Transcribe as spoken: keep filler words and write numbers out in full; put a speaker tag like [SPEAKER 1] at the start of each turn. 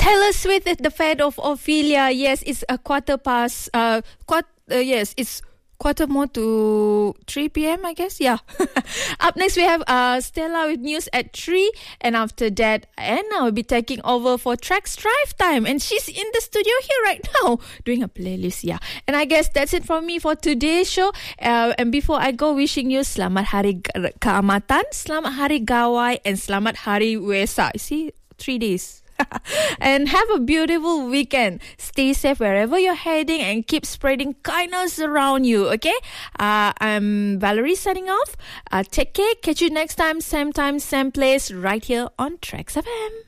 [SPEAKER 1] Taylor Swift at the Fate of Ophelia. Yes, it's a quarter past. Uh, quart- uh, yes, it's quarter more to three p.m. I guess. Yeah. Up next we have uh Stella with news at three, and after that Anna will be taking over for Tracks Drive Time, and she's in the studio here right now doing a playlist. Yeah, and I guess that's it from me for today's show. Uh, and before I go, wishing you Selamat Hari Keamatan, Selamat Hari Gawai, and Selamat Hari Wesak. See, three days. And have a beautiful weekend. Stay safe wherever you're heading and keep spreading kindness around you, okay? Uh, I'm Valerie signing off. Uh, take care. Catch you next time, same time, same place, right here on Tracks F M.